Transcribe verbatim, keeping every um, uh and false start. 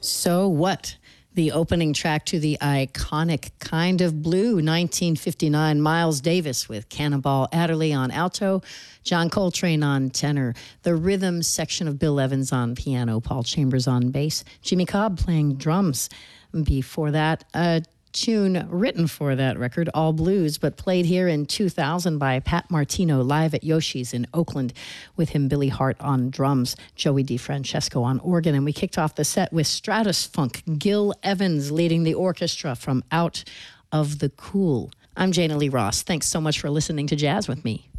So What? The opening track to the iconic Kind of Blue, nineteen fifty-nine, Miles Davis with Cannonball Adderley on alto, John Coltrane on tenor, the rhythm section of Bill Evans on piano, Paul Chambers on bass, Jimmy Cobb playing drums. Before that, a tune written for that record, All Blues, but played here in two thousand by Pat Martino live at Yoshi's in Oakland, with him Billy Hart on drums, Joey DeFrancesco on organ. And we kicked off the set with Stratus Funk, Gil Evans leading the orchestra from Out of the Cool. I'm Jana Lee Ross. Thanks so much for listening to Jazz with me.